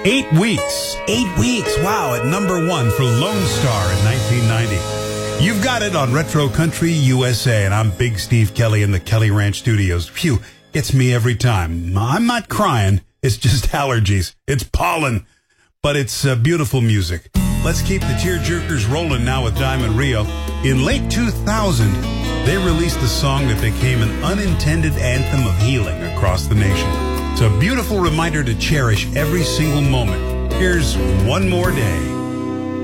8 weeks. 8 weeks. Wow, at number 1 for Lone Star in 1990. You've got it on Retro Country USA, and I'm Big Steve Kelly in the Kelly Ranch Studios. Phew, gets me every time. I'm not crying. It's just allergies. It's pollen. But it's beautiful music. Let's keep the tearjerkers rolling now with Diamond Rio. In late 2000, they released a song that became an unintended anthem of healing across the nation. It's a beautiful reminder to cherish every single moment. Here's One More Day.